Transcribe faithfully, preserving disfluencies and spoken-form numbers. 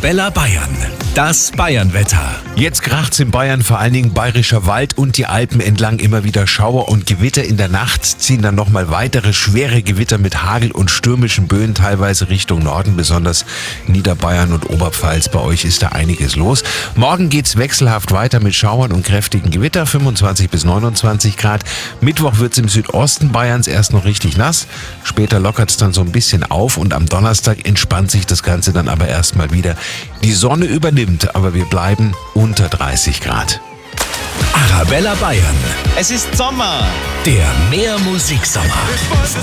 Arabella Bayern, das Bayernwetter. Jetzt kracht's in Bayern, vor allen Dingen Bayerischer Wald und die Alpen entlang immer wieder Schauer und Gewitter. In der Nacht ziehen dann nochmal weitere schwere Gewitter mit Hagel und stürmischen Böen, teilweise Richtung Norden, besonders Niederbayern und Oberpfalz. Bei euch ist da einiges los. Morgen geht's wechselhaft weiter mit Schauern und kräftigen Gewitter, fünfundzwanzig bis neunundzwanzig Grad. Mittwoch wird's im Südosten Bayerns erst noch richtig nass, später lockert's dann so ein bisschen auf und am Donnerstag entspannt sich das Ganze dann aber erstmal wieder. Die Sonne übernimmt, aber wir bleiben unter dreißig Grad. Arabella Bayern, Es ist Sommer. der Mehr-Musik-Sommer.